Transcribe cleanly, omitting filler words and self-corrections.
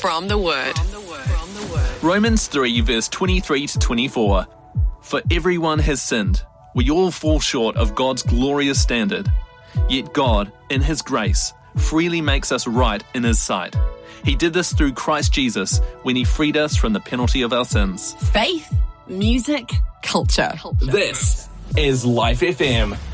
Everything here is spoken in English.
From the Word. Romans 3 verse 23 to 24. For everyone has sinned. We all fall short of God's glorious standard. Yet God, in His grace, freely makes us right in His sight. He did this through Christ Jesus when He freed us from the penalty of our sins. Faith, music, culture. This is Life FM.